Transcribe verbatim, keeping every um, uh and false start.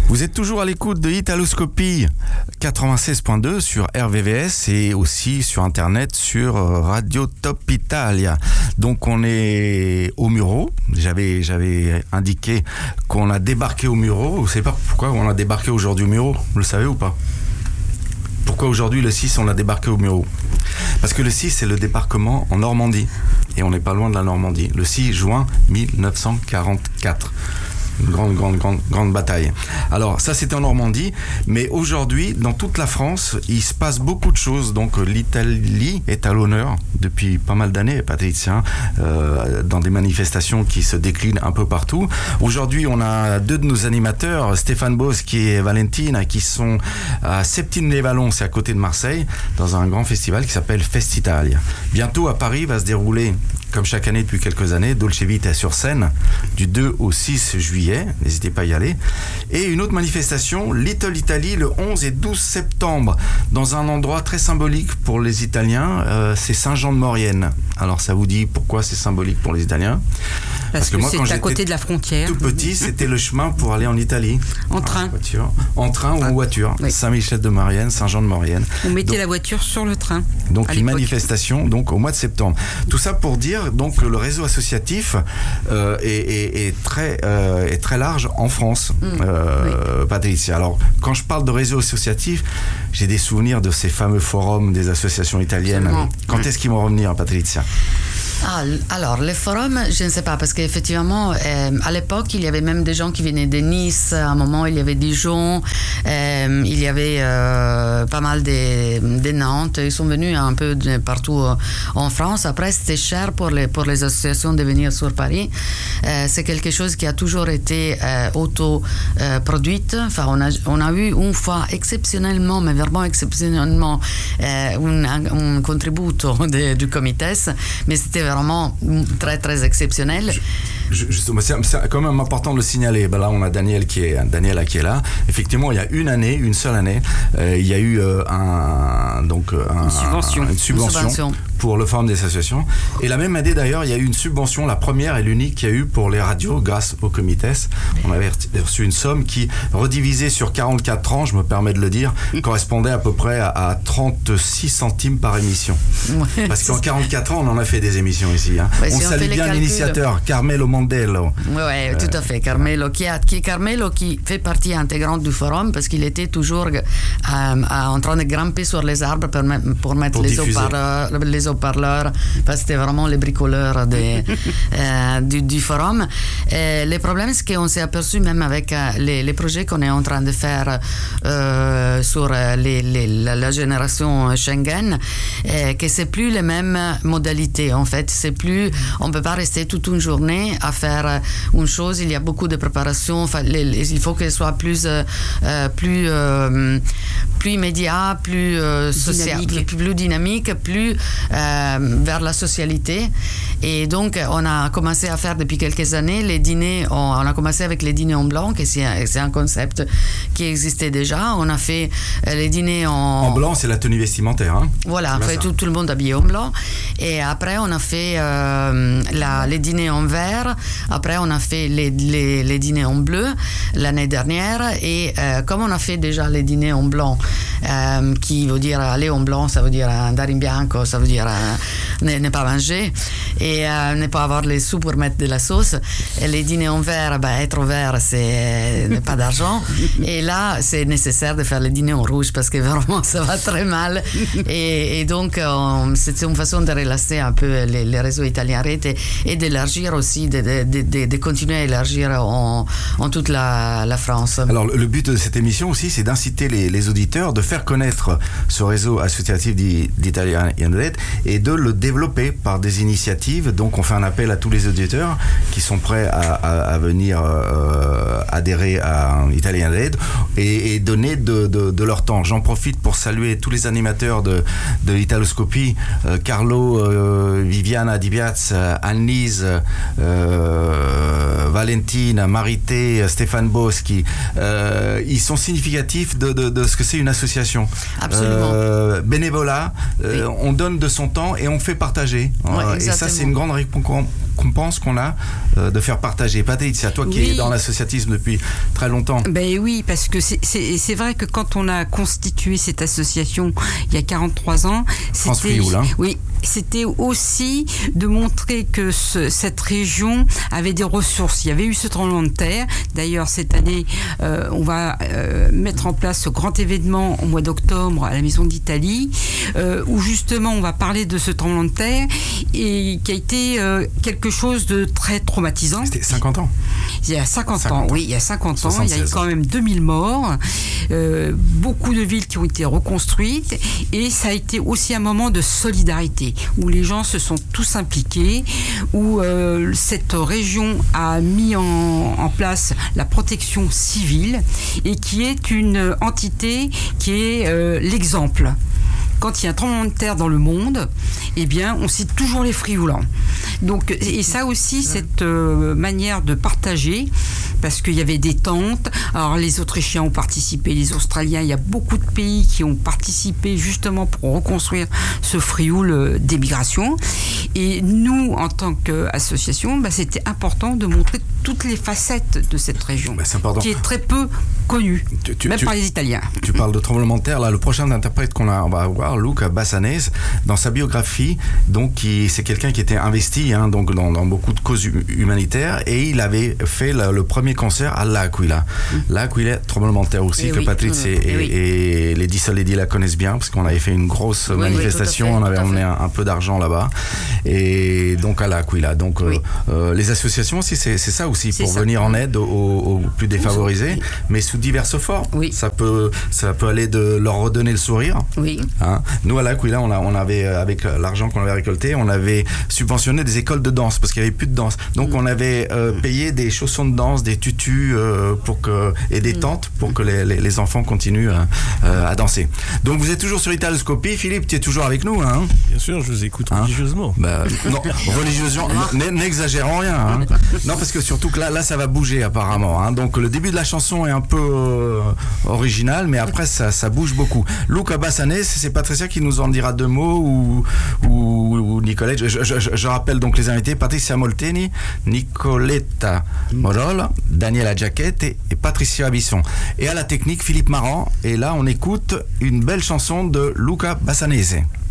Vous êtes toujours à l'écoute de Italoscopie quatre-vingt-seize point deux sur R V V S et aussi sur internet sur Radio Top Italia. Donc on est au Muro. J'avais, j'avais indiqué qu'on a débarqué au Muro. Vous savez pas pourquoi on a débarqué aujourd'hui au Muro? Vous le savez ou pas? Pourquoi aujourd'hui le six on a débarqué au Muro? Parce que le six c'est le débarquement en Normandie. Et on n'est pas loin de la Normandie. Le six juin mille neuf cent quarante-quatre. Une grande, grande, grande, grande bataille. Alors, ça, c'était en Normandie. Mais aujourd'hui, dans toute la France, il se passe beaucoup de choses. Donc, l'Italie est à l'honneur depuis pas mal d'années, Patricia, euh, dans des manifestations qui se déclinent un peu partout. Aujourd'hui, on a deux de nos animateurs, Stéphane Boschi et Valentina, qui sont à Septime-les-Vallons, c'est à côté de Marseille, dans un grand festival qui s'appelle Festitalia. Bientôt, à Paris, va se dérouler, comme chaque année depuis quelques années, Dolce Vita sur scène, du deux au six juillet, n'hésitez pas à y aller. Et une autre manifestation, Little Italy, le onze et douze septembre, dans un endroit très symbolique pour les Italiens, euh, c'est Saint-Jean-de-Maurienne. Alors ça vous dit pourquoi c'est symbolique pour les Italiens? Parce, Parce que, que moi, c'est quand à côté de la frontière. Tout petit, c'était le chemin pour aller en Italie. En train. En, voiture. En train ou en voiture. Oui. Saint-Michel-de-Maurienne, Saint-Jean-de-Maurienne. On mettait donc, la voiture sur le train. Donc une l'époque. manifestation donc, au mois de septembre. Tout ça pour dire donc, que le réseau associatif euh, est, est, est, très, euh, est très large en France, mmh. euh, oui. Patricia. Alors, quand je parle de réseau associatif, j'ai des souvenirs de ces fameux forums des associations italiennes. Absolument. Quand mmh. est-ce qu'ils vont revenir, Patricia? Ah, alors, les forums, je ne sais pas, parce qu'effectivement, euh, à l'époque, il y avait même des gens qui venaient de Nice, à un moment, il y avait Dijon, euh, il y avait euh, pas mal de, de Nantes, ils sont venus un peu de partout en France. Après, c'était cher pour les, pour les associations de venir sur Paris. Euh, c'est quelque chose qui a toujours été euh, auto-produite. Euh, enfin, on a, on a eu une fois, exceptionnellement, mais vraiment exceptionnellement, euh, un, un contributo de, du comité, mais c'était vraiment très très exceptionnel. Je, je, c'est, c'est quand même important de le signaler. Ben là, on a Daniel qui est Daniela qui est là. Effectivement, il y a une année, une seule année, euh, il y a eu euh, un donc un, une subvention, un, une subvention, une subvention pour le forum des associations. Et la même année d'ailleurs, il y a eu une subvention, la première et l'unique qu'il y a eu pour les radios grâce au comité. On avait reçu une somme qui, redivisée sur quarante-quatre ans, je me permets de le dire, correspondait à peu près à, à trente-six centimes par émission. Ouais, parce qu'en quarante-quatre ans, on en a fait des émissions ici. Hein. Ouais, on si salue on bien l'initiateur, Carmelo Mondello. Oui, ouais, euh, tout à fait. Carmelo qui, a, qui, Carmelo qui fait partie intégrante du forum parce qu'il était toujours euh, en train de grimper sur les arbres pour, pour mettre pour les haut-parleurs. Les haut-parleurs parce que c'était vraiment les bricoleurs de, euh, du, du forum. Et le problème, c'est qu'on s'est aperçu même avec euh, les, les projets qu'on est en train de faire euh, sur les, les, la, la génération Schengen, euh, que c'est plus les mêmes modalités. En fait, c'est plus, on peut pas rester toute une journée à faire une chose. Il y a beaucoup de préparation. Enfin, les, les, il faut qu'elle soit plus, euh, plus, euh, plus immédiat, plus euh, social, plus, plus dynamique, plus euh, vers la socialité. Et donc, on a commencé à faire depuis quelques années les dîners. On, on a commencé avec les dîners en blanc, que c'est, c'est un concept qui existait déjà. On a fait les dîners en. En blanc, c'est la tenue vestimentaire. Hein. Voilà, fait tout, tout le monde habillé en blanc. Et après, on a fait euh, la, les dîners en vert. Après, on a fait les, les, les dîners en bleu l'année dernière. Et euh, comme on a fait déjà les dîners en blanc, euh, qui veut dire aller en blanc, ça veut dire andare in bianco, ça veut dire euh, ne, ne pas manger et euh, ne pas avoir les sous pour mettre de la sauce. Et les dîners en vert, ben, être au vert, c'est ne pas d'argent. Et là, c'est nécessaire de faire les dîners en rouge parce que vraiment, ça va très mal. Et, et donc, euh, c'est une façon de relancer un peu les, les réseaux italiens et, et d'élargir aussi, de, de, de, de continuer à élargir en, en toute la, la France. Alors, le but de cette émission aussi, c'est d'inciter les, les auditeurs, de faire connaître ce réseau associatif d'Italia Unite et de le développer par des initiatives. Donc, on fait un appel à tous les auditeurs qui sont prêts à, à, à venir euh, adhérer à Italia Unite et, et donner de, de, de leur temps. J'en profite pour saluer tous les animateurs de, de Italoscopie, euh, Carlo, euh, Viviana Di Piazza, Annelise, euh, Valentina, Marité, Stéphane Boschi. Euh, ils sont significatifs de, de, de ce que c'est une association. Absolument. Euh, bénévolat, euh, oui. On donne de son temps et on fait partager. Ouais, et ça, c'est une grande récompense récompense qu'on a euh, de faire partager. Patricia, toi qui oui. es dans l'associatisme depuis très longtemps. Ben oui, parce que c'est, c'est, c'est vrai que quand on a constitué cette association il y a quarante-trois ans, France Frioul, hein. Oui, c'était aussi de montrer que ce, cette région avait des ressources. Il y avait eu ce tremblement de terre. D'ailleurs, cette année, euh, on va euh, mettre en place ce grand événement au mois d'octobre à la Maison d'Italie, euh, où justement on va parler de ce tremblement de terre et qui a été euh, quelque chose de très traumatisant. C'était cinquante ans. Il y a cinquante, cinquante ans, ans, oui, il y a cinquante ans. Il y a eu quand même deux mille morts, euh, beaucoup de villes qui ont été reconstruites, et ça a été aussi un moment de solidarité où les gens se sont tous impliqués, où euh, cette région a mis en, en place la protection civile et qui est une entité qui est euh, l'exemple. Quand il y a un tremblement de terre dans le monde, eh bien, on cite toujours les Frioulans. Donc, et ça aussi, cette euh, manière de partager, parce qu'il y avait des tentes. Alors, les Autrichiens ont participé, les Australiens, il y a beaucoup de pays qui ont participé justement pour reconstruire ce Frioul d'émigration. Et nous, en tant qu'association, bah, c'était important de montrer toutes les facettes de cette région, bah, c'est qui est très peu connue, tu, tu, même tu, par les Italiens. Tu parles de tremblement de terre, là, le prochain interprète qu'on a, on va avoir, Luca Bassanese, dans sa biographie, donc qui, c'est quelqu'un qui était investi hein, donc dans, dans beaucoup de causes humanitaires, et il avait fait le, le premier concert à L'Aquila. Mmh. L'Aquila, tremblement de terre aussi, et que oui. Patrice mmh. et, et, oui. et Lady Soleddi la connaissent bien, parce qu'on avait fait une grosse oui, manifestation, oui, fait, on avait emmené un, un peu d'argent là-bas, et donc à L'Aquila. Donc oui. euh, les associations aussi, c'est, c'est ça aussi, c'est pour ça. venir en aide aux, aux plus défavorisés, oui. mais sous diverses formes. Oui. Ça peut, ça peut aller de leur redonner le sourire. Oui. Hein. Nous, à L'Aquila, on, a, on avait, avec l'argent qu'on avait récolté, on avait subventionné des écoles de danse, parce qu'il n'y avait plus de danse. Donc, mmh. on avait euh, payé des chaussons de danse, des tutus euh, pour que, et des mmh. tentes pour que les, les, les enfants continuent euh, à danser. Donc, vous êtes toujours sur Italoscopie. Philippe, tu es toujours avec nous, hein? Bien sûr, je vous écoute hein religieusement. Bah, non, religieusement, n'exagérons rien. Hein. Non, parce que surtout que là, là, ça va bouger apparemment. Hein. Donc, le début de la chanson est un peu euh, original, mais après, ça, ça bouge beaucoup. Luca Bassanese, c'est Patricia qui nous en dira deux mots, ou, ou, ou Nicolette. Je, je, je, je rappelle donc les invités: Patricia Molteni, Nicoletta Morol, Daniela Giacchetti et, et Patricia Bisson. Et à la technique, Philippe Marant. Et là, on écoute une belle chanson de Luca Bassanese.